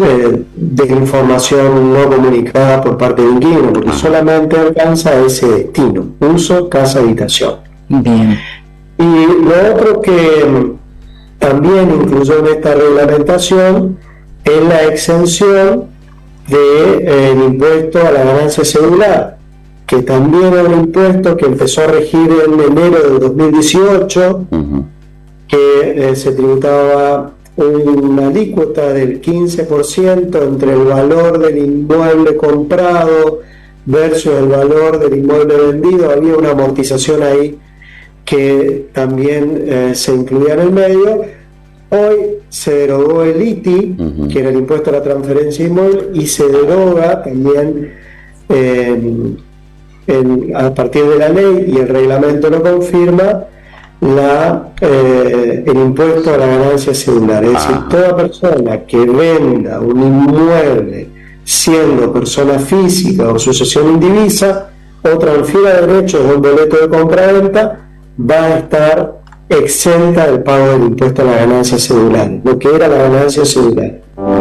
de información no comunicada por parte del inquilino, porque solamente alcanza ese destino: uso, casa, habitación. Bien. Y lo otro que también incluyó en esta reglamentación es la exención del impuesto a la ganancia celular, que también es un impuesto que empezó a regir en enero del 2018, que se tributaba una alícuota del 15% entre el valor del inmueble comprado versus el valor del inmueble vendido. Había una amortización ahí que también se incluía en el medio. Hoy se derogó el ITI, que era el impuesto a la transferencia inmueble, y se deroga también a partir de la ley, y el reglamento lo confirma, el impuesto a la ganancia celular. Es decir, toda persona que venda un inmueble siendo persona física o sucesión indivisa o transfiera derechos de un boleto de compra-venta va a estar exenta del pago del impuesto a la ganancia celular, lo que era la ganancia celular.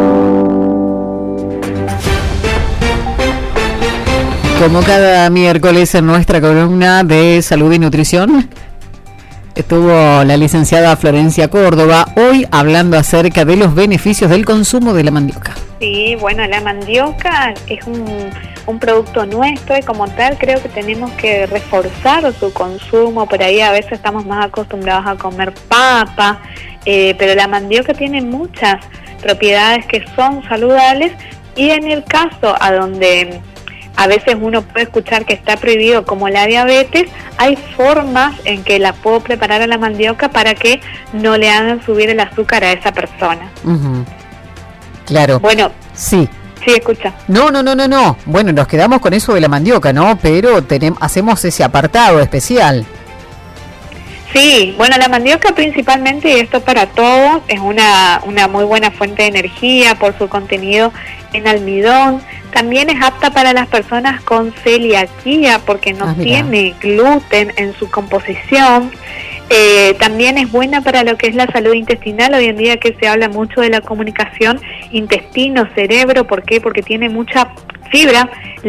Como cada miércoles en nuestra columna de salud y nutrición, estuvo la licenciada Florencia Córdoba, hoy hablando acerca de los beneficios del consumo de la mandioca. Sí, bueno, la mandioca es un producto nuestro y como tal creo que tenemos que reforzar su consumo. Por ahí a veces estamos más acostumbrados a comer papa, pero la mandioca tiene muchas propiedades que son saludables, y en el caso a donde a veces uno puede escuchar que está prohibido, como la diabetes, hay formas en que la puedo preparar a la mandioca para que no le hagan subir el azúcar a esa persona. Claro. Bueno, sí. Sí, escucha. No. Bueno, nos quedamos con eso de la mandioca, ¿no? Pero hacemos ese apartado especial. Sí, bueno, la mandioca principalmente, y esto para todos, es una muy buena fuente de energía por su contenido en almidón. También es apta para las personas con celiaquía porque no tiene gluten en su composición. También es buena para lo que es la salud intestinal. Hoy en día que se habla mucho de la comunicación intestino-cerebro. ¿Por qué? Porque tiene mucha fibra.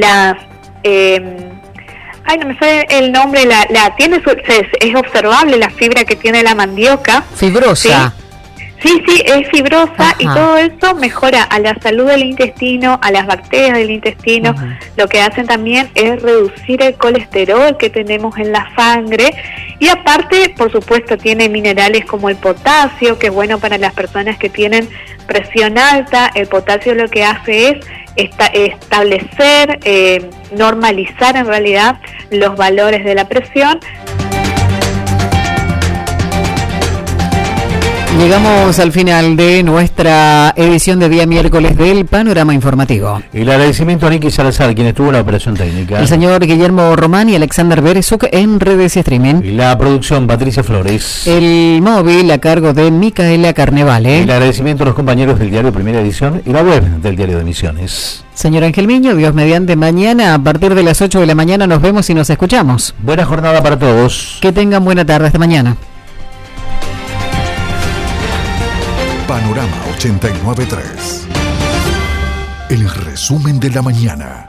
No me sale el nombre. Es observable la fibra que tiene la mandioca. Fibrosa. Sí, es fibrosa. Y todo eso mejora a la salud del intestino, a las bacterias del intestino. Lo que hacen también es reducir el colesterol que tenemos en la sangre. Y aparte, por supuesto, tiene minerales como el potasio, que es bueno para las personas que tienen presión alta. El potasio lo que hace es establecer, normalizar en realidad los valores de la presión. Llegamos al final de nuestra edición de día miércoles del Panorama Informativo. El agradecimiento a Nicky Salazar, quien estuvo en la operación técnica. El señor Guillermo Román y Alexander Berezuk en redes y streaming. Y la producción, Patricia Flores. El móvil a cargo de Micaela Carnevale. El agradecimiento a los compañeros del diario Primera Edición y la web del diario de Misiones. Señor Ángel Miño, Dios mediante, mañana a partir de las 8 de la mañana nos vemos y nos escuchamos. Buena jornada para todos. Que tengan buena tarde, hasta mañana. Panorama 89.3. El resumen de la mañana.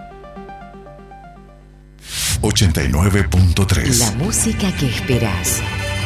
89.3. La música que esperas.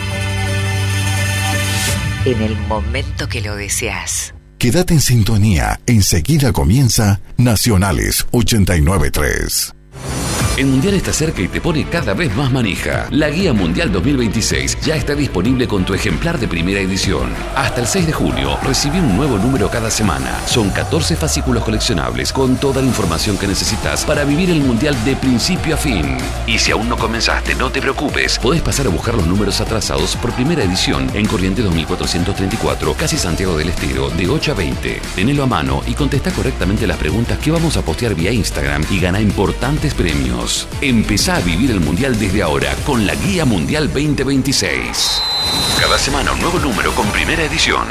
En el momento que lo deseas. Quédate en sintonía. Enseguida comienza Nacionales 89.3. El Mundial está cerca y te pone cada vez más manija. La Guía Mundial 2026 ya está disponible con tu ejemplar de primera edición. Hasta el 6 de junio, recibí un nuevo número cada semana. Son 14 fascículos coleccionables con toda la información que necesitas para vivir el Mundial de principio a fin. Y si aún no comenzaste, no te preocupes. Podés pasar a buscar los números atrasados por primera edición en Corrientes 2434, casi Santiago del Estero, de 8 a 20. Tenelo a mano y contesta correctamente las preguntas que vamos a postear vía Instagram y gana importantes premios. Empezá a vivir el Mundial desde ahora con la Guía Mundial 2026. Cada semana un nuevo número con primera edición.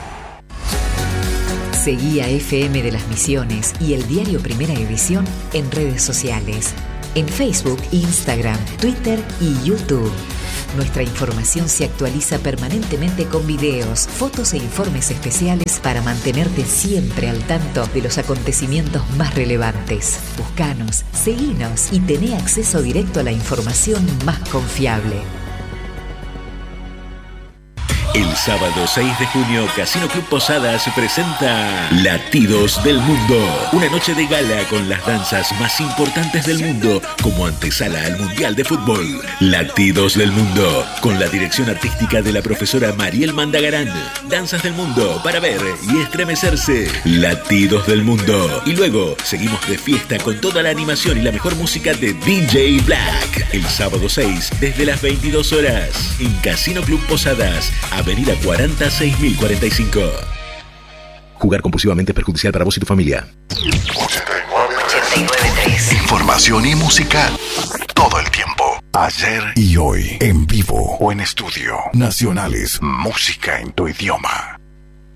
Seguí a FM de las Misiones y el diario Primera Edición en redes sociales. En Facebook, Instagram, Twitter y YouTube. Nuestra información se actualiza permanentemente con videos, fotos e informes especiales para mantenerte siempre al tanto de los acontecimientos más relevantes. Buscanos, seguinos y tené acceso directo a la información más confiable. El sábado 6 de junio, Casino Club Posadas presenta Latidos del Mundo. Una noche de gala con las danzas más importantes del mundo como antesala al Mundial de Fútbol. Latidos del Mundo, con la dirección artística de la profesora Mariel Mandagarán. Danzas del mundo para ver y estremecerse. Latidos del Mundo. Y luego seguimos de fiesta con toda la animación y la mejor música de DJ Black. El sábado 6, desde las 22 horas, en Casino Club Posadas, Avenida 40 6045. Jugar compulsivamente es perjudicial para vos y tu familia. 89.3. Información y música todo el tiempo. Ayer y hoy, en vivo o en estudio. Nacionales, música en tu idioma.